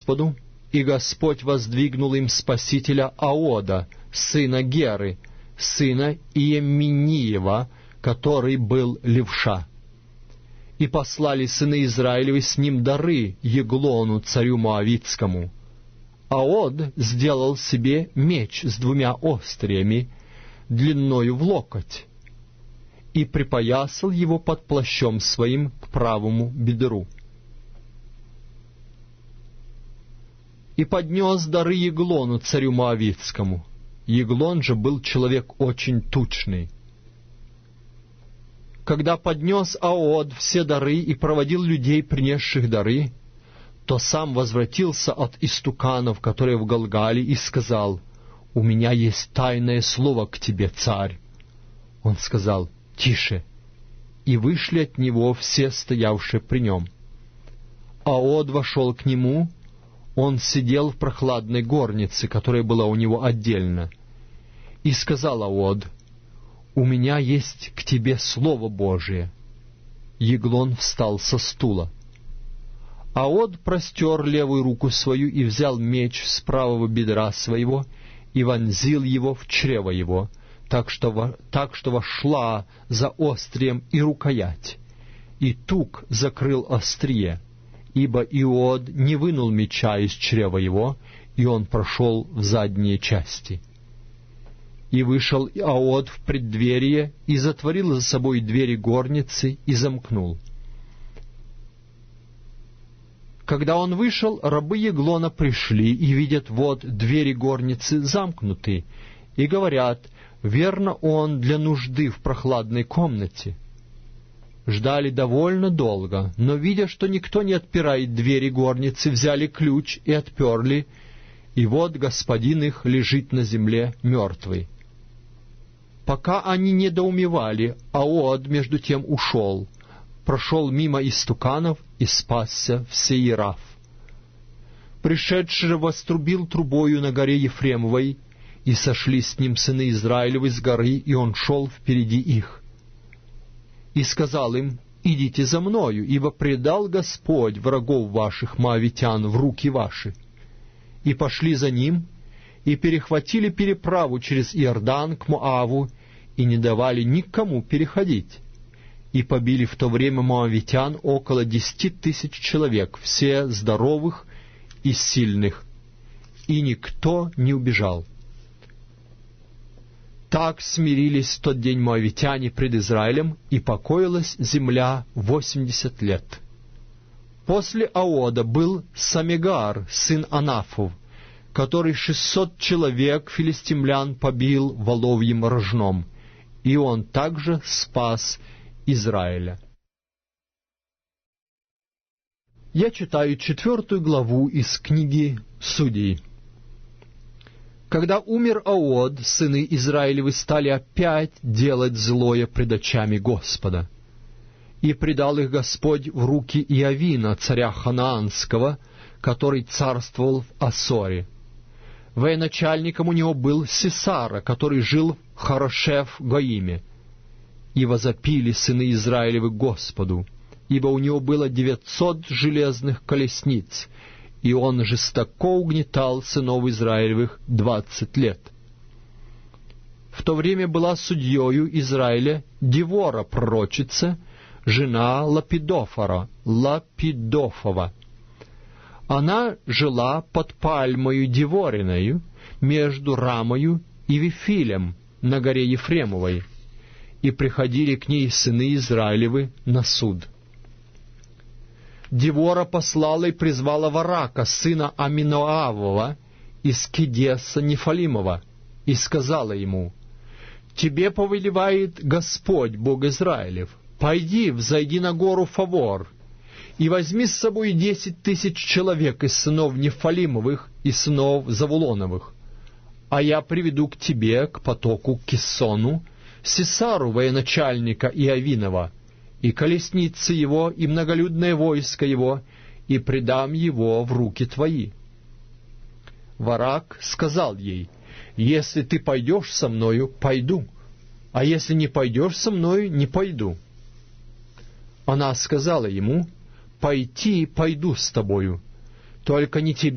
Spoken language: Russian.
Господу, и Господь воздвигнул им спасителя Аода, сына Геры, сына Иеминиева, который был левша. И послали сыны Израилевы с ним дары Еглону, царю Моавитскому. Аод сделал себе меч с 2 остриями, длиною в локоть, и припоясал его под плащом своим к правому бедру. И поднес дары Еглону, царю Моавитскому. Еглон же был человек очень тучный. Когда поднес Аод все дары и проводил людей, принесших дары, то сам возвратился от истуканов, которые в Галгале, и сказал: «У меня есть тайное слово к тебе, царь». Он сказал: «Тише». И вышли от него все стоявшие при нем. Аод вошел к нему. Он сидел в прохладной горнице, которая была у него отдельно. И сказал Аод: «У меня есть к тебе слово Божие». Еглон встал со стула. Аод простер левую руку свою и взял меч с правого бедра своего и вонзил его в чрево его, так что вошла за острием и рукоять, и тук закрыл острие, ибо Иод не вынул меча из чрева его, и он прошел в задние части. И вышел Аод в преддверие, и затворил за собой двери горницы, и замкнул. Когда он вышел, рабы Еглона пришли, и видят, вот двери горницы замкнуты, и говорят: верно, он для нужды в прохладной комнате. Ждали довольно долго, но, видя, что никто не отпирает двери горницы, взяли ключ и отперли, и вот господин их лежит на земле мертвый. Пока они недоумевали, Аод между тем ушел, прошел мимо истуканов и спасся в Сеираф. Пришедший же вострубил трубою на горе Ефремовой, и сошли с ним сыны Израилевы с горы, и он шел впереди их. И сказал им: идите за мною, ибо предал Господь врагов ваших, моавитян, в руки ваши. И пошли за ним, и перехватили переправу через Иордан к Моаву, и не давали никому переходить. И побили в то время моавитян около 10 000 человек, все здоровых и сильных, и никто не убежал. Так смирились в тот день моавитяне пред Израилем, и покоилась земля 80 лет. После Аода был Самегар, сын Анафов, который 600 человек филистимлян побил воловьим рожном, и он также спас Израиля. Я читаю 4 главу из книги Судей. Когда умер Аод, сыны Израилевы стали опять делать злое пред очами Господа. И предал их Господь в руки Иовина, царя Ханаанского, который царствовал в Асоре. Военачальником у него был Сисара, который жил в Харошев-Гоиме. И возопили сыны Израилевы Господу, ибо у него было 900 железных колесниц, и он жестоко угнетал сынов Израилевых 20 лет. В то время была судьею Израиля Девора пророчица, жена Лапидофова. Она жила под пальмою Девориною, между Рамою и Вифилем на горе Ефремовой, и приходили к ней сыны Израилевы на суд. Девора послала и призвала Варака, сына Аминоавова, из Кедеса Нефалимова, и сказала ему: «Тебе повелевает Господь, Бог Израилев, пойди, взойди на гору Фавор, и возьми с собой 10 000 человек из сынов Нефалимовых и сынов Завулоновых, а я приведу к тебе, к потоку Киссону, Сисару, военачальника Иовинова, и колесницы его, и многолюдное войско его, и предам его в руки твои». Варак сказал ей: «Если ты пойдешь со мною, пойду, а если не пойдешь со мною, не пойду». Она сказала ему: «Пойти пойду с тобою, только не тебе